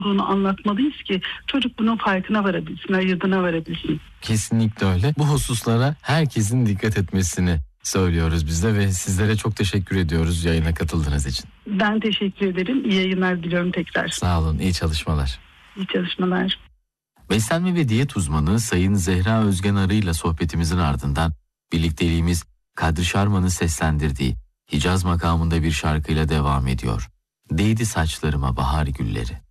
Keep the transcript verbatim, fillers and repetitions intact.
olduğunu anlatmalıyız ki çocuk bunun farkına varabilsin, ayırdına varabilsin. Kesinlikle öyle. Bu hususlara herkesin dikkat etmesini söylüyoruz biz de ve sizlere çok teşekkür ediyoruz yayına katıldığınız için. Ben teşekkür ederim. İyi yayınlar diliyorum tekrar. Sağ olun, iyi çalışmalar. İyi çalışmalar. Beslenme ve diyet uzmanı Sayın Zehra Özgen Arı ile sohbetimizin ardından birlikteliğimiz Kadri Şarman'ın seslendirdiği Hicaz makamında bir şarkıyla devam ediyor. Değdi saçlarıma bahar gülleri.